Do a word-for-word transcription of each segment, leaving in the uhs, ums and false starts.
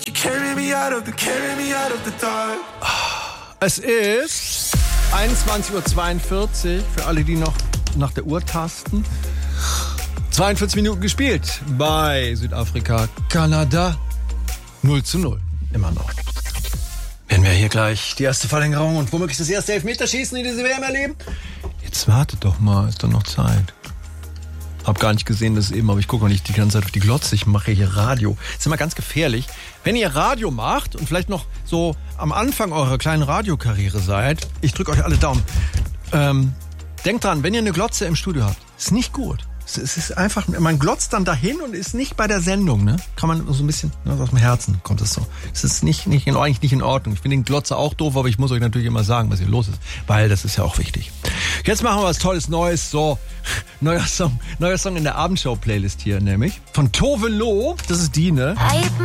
Es ist einundzwanzig Uhr zweiundvierzig für alle, die noch nach der Uhr tasten. zweiundvierzig Minuten gespielt bei Südafrika, Kanada. null zu null, immer noch. Werden wir hier gleich die erste Verlängerung und womöglich das erste Elfmeterschießen in diese W M erleben? Jetzt wartet doch mal, ist doch noch Zeit. Hab gar nicht gesehen, das eben, aber ich gucke noch nicht die ganze Zeit auf die Glotze. Ich mache hier Radio. Das ist immer ganz gefährlich. Wenn ihr Radio macht und vielleicht noch so am Anfang eurer kleinen Radiokarriere seid, ich drücke euch alle Daumen. Ähm, denkt dran, wenn ihr eine Glotze im Studio habt, ist nicht gut. Es ist einfach, man glotzt dann dahin und ist nicht bei der Sendung, ne? Kann man so ein bisschen, ne, aus dem Herzen kommt das so. Es ist nicht, nicht in, eigentlich nicht in Ordnung. Ich finde den Glotzer auch doof, aber ich muss euch natürlich immer sagen, was hier los ist, weil das ist ja auch wichtig. Jetzt machen wir was Tolles Neues, so, neuer Song, neuer Song in der Abendshow-Playlist hier, nämlich von Tove Lo, das ist die, ne?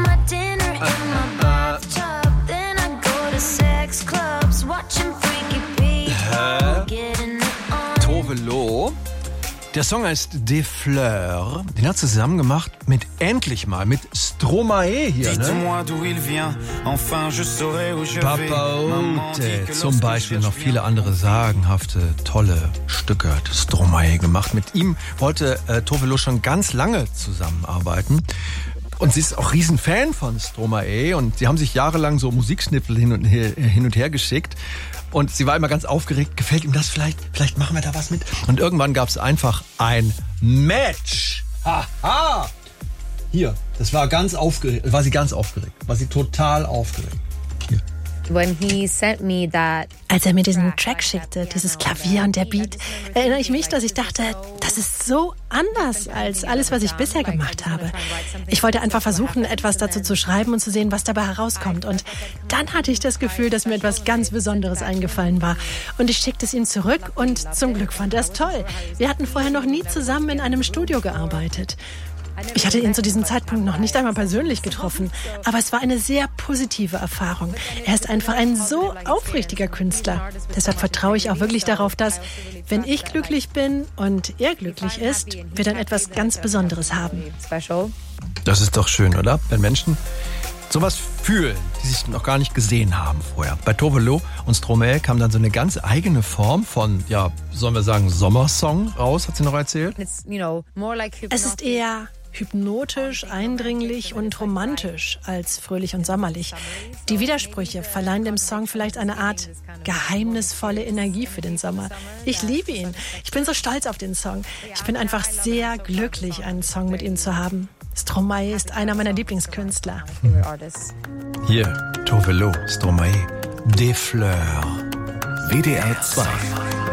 Tove Lo. Der Song heißt Des Fleurs. Den hat sie zusammen gemacht mit endlich mal mit Stromae hier, ne? Papa Oute zum Beispiel, noch viele andere sagenhafte, tolle Stücke hat Stromae gemacht. Mit ihm wollte äh, Tove Lo schon ganz lange zusammenarbeiten. Und sie ist auch Riesenfan von Stromae und sie haben sich jahrelang so Musikschnipsel hin und her, hin und her geschickt. Und sie war immer ganz aufgeregt, gefällt ihm das vielleicht? Vielleicht machen wir da was mit. Und irgendwann gab es einfach ein Match. Haha! Hier, das war ganz aufgeregt, war sie ganz aufgeregt, war sie total aufgeregt. Hier. When he sent me that Als er mir diesen Track schickte, dieses Klavier und der Beat, erinnere ich mich, dass ich dachte, das ist so anders als alles, was ich bisher gemacht habe. Ich wollte einfach versuchen, etwas dazu zu schreiben und zu sehen, was dabei herauskommt. Und dann hatte ich das Gefühl, dass mir etwas ganz Besonderes eingefallen war. Und ich schickte es ihm zurück und zum Glück fand er es toll. Wir hatten vorher noch nie zusammen in einem Studio gearbeitet. Ich hatte ihn zu diesem Zeitpunkt noch nicht einmal persönlich getroffen, aber es war eine sehr positive Erfahrung. Er ist einfach ein so aufrichtiger Künstler. Deshalb vertraue ich auch wirklich darauf, dass, wenn ich glücklich bin und er glücklich ist, wir dann etwas ganz Besonderes haben. Das ist doch schön, oder? Wenn Menschen sowas fühlen, die sich noch gar nicht gesehen haben vorher. Bei Tove Lo und Stromae kam dann so eine ganz eigene Form von, ja, sollen wir sagen, Sommersong raus, hat sie noch erzählt? Es ist eher hypnotisch, eindringlich und romantisch als fröhlich und sommerlich. Die Widersprüche verleihen dem Song vielleicht eine Art geheimnisvolle Energie für den Sommer. Ich liebe ihn. Ich bin so stolz auf den Song. Ich bin einfach sehr glücklich, einen Song mit ihm zu haben. Stromae ist einer meiner Lieblingskünstler. Hier, Tove Lo, Stromae, Des Fleurs. W D R zwei.